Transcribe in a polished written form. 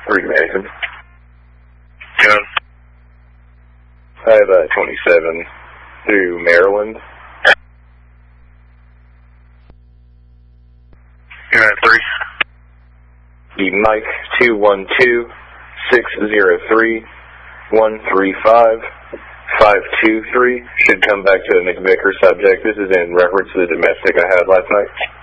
3 Mason. Gun. I have 27 through Maryland. Gun 3. The Mike 212-603-135-523 should come back to the McVicker subject. This is in reference to the domestic I had last night.